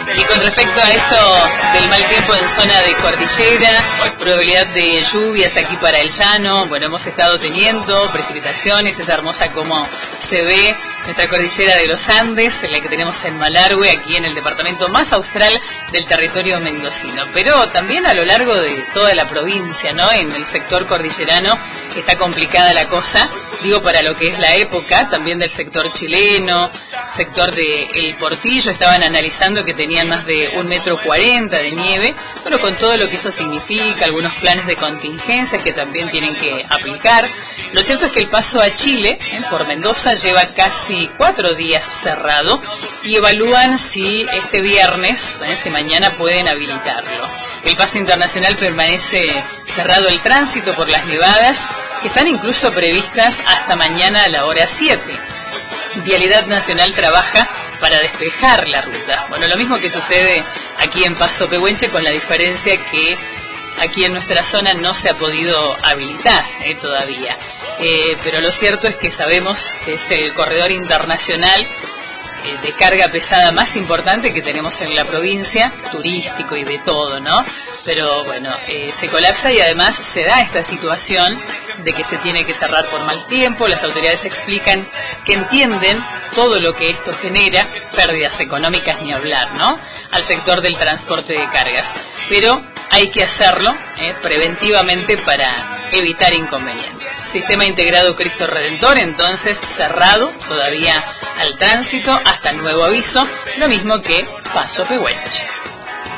Y con respecto a esto del mal tiempo en zona de cordillera, probabilidad de lluvias aquí para el llano, bueno, hemos estado teniendo precipitaciones, es hermosa como se ve nuestra cordillera de los Andes, en la que tenemos en Malargüe, aquí en el departamento más austral del territorio mendocino, pero también a lo largo de toda la provincia, ¿no? En el sector cordillerano está complicada la cosa, digo, para lo que es la época, también del sector chileno, sector de El Portillo, estaban analizando que tenían más de 1,40 m de nieve, bueno, con todo lo que eso significa, algunos planes de contingencia que también tienen que aplicar. Lo cierto es que el paso a Chile, por Mendoza, lleva casi 4 días cerrado y evalúan si este viernes, si mañana pueden habilitarlo. El paso internacional permanece cerrado el tránsito por las nevadas, que están incluso previstas hasta mañana a la hora 7. Vialidad Nacional trabaja para despejar la ruta. Bueno, lo mismo que sucede aquí en Paso Pehuenche, con la diferencia que aquí en nuestra zona no se ha podido habilitar todavía. Pero lo cierto es que sabemos que es el corredor internacional de carga pesada más importante que tenemos en la provincia, turístico y de todo, ¿no? Pero bueno, se colapsa y además se da esta situación de que se tiene que cerrar por mal tiempo. Las autoridades explican que entienden todo lo que esto genera, pérdidas económicas ni hablar, ¿no? Al sector del transporte de cargas. Pero hay que hacerlo preventivamente para evitar inconvenientes. Sistema integrado Cristo Redentor, entonces cerrado todavía al tránsito hasta nuevo aviso, lo mismo que Paso Pehuenche.